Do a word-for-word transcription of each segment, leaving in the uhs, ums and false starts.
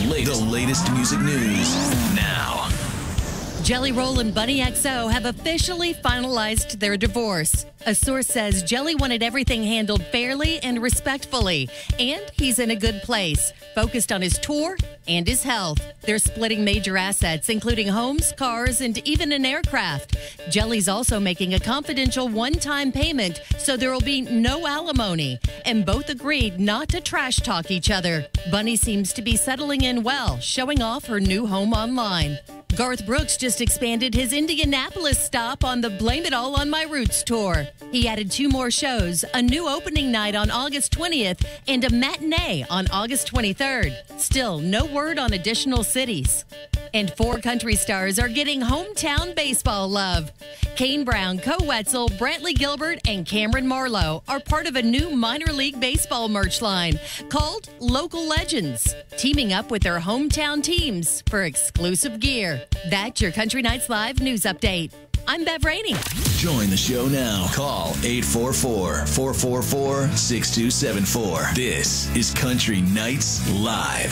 latest, the latest music news now. Jelly Roll and Bunny X O have officially finalized their divorce. A source says Jelly wanted everything handled fairly and respectfully, and he's in a good place, focused on his tour and his health. They're splitting major assets, including homes, cars, and even an aircraft. Jelly's also making a confidential one-time payment, so there will be no alimony, and both agreed not to trash talk each other. Bunny seems to be settling in well, showing off her new home online. Garth Brooks just expanded his Indianapolis stop on the Blame It All on My Roots tour. He added two more shows, a new opening night on August twentieth and a matinee on August twenty-third. Still, no word on additional cities. And four country stars are getting hometown baseball love. Kane Brown, Co Wetzel, Brantley Gilbert, and Cameron Marlowe are part of a new minor league baseball merch line called Local Legends, teaming up with their hometown teams for exclusive gear. That's your Country Nights Live news update. I'm Bev Rainey. Join the show now. Call eight four four, four four four, six two seven four. This is Country Nights Live.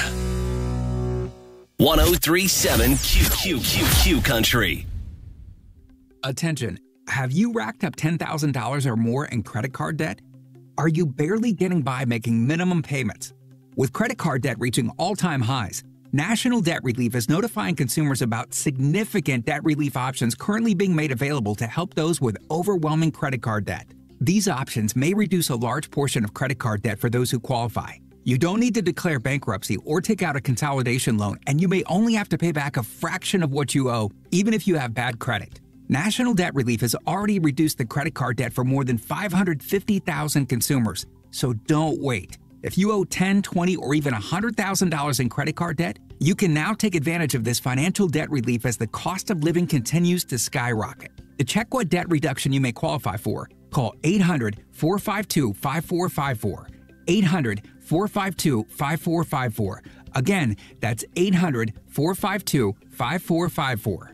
one oh three point seven Q Q Q Q Country. Attention, have you racked up ten thousand dollars or more in credit card debt? Are you barely getting by making minimum payments? With credit card debt reaching all-time highs, National Debt Relief is notifying consumers about significant debt relief options currently being made available to help those with overwhelming credit card debt. These options may reduce a large portion of credit card debt for those who qualify. You don't need to declare bankruptcy or take out a consolidation loan, and you may only have to pay back a fraction of what you owe, even if you have bad credit. National Debt Relief has already reduced the credit card debt for more than five hundred fifty thousand consumers, so don't wait. If you owe ten thousand dollars, twenty thousand dollars, or even one hundred thousand dollars in credit card debt, you can now take advantage of this financial debt relief as the cost of living continues to skyrocket. To check what debt reduction you may qualify for, call eight hundred, four five two, five four five four. eight hundred, four five two, five four five four. Again, that's eight hundred, four five two, five four five four.